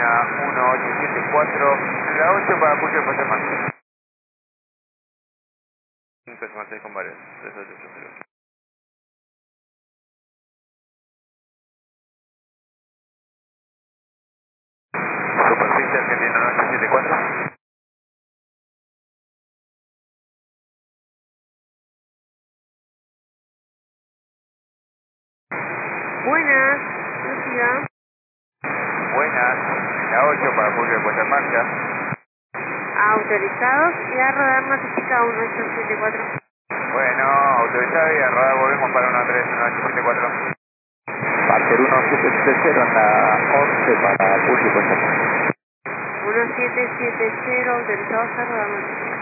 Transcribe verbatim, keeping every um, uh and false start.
buena, uno ocho siete cuatro, la ocho para Puyo de Puerto Mar. cinco seis con varios, tres ocho ocho cero. Superficie Argentina nueve ocho siete cuatro. Buenas, Lucía. Buenas, la ocho para Puyo de Puerto Marcha. Autorizados y a rodar notifica uno ocho siete cuatro. Bueno, autorizado y a rodar volvemos para uno tres uno ocho siete cuatro. Parker uno siete siete cero, anda once para Puyo y Puerto Mar. uno siete siete cero, autorizados a rodar notifica.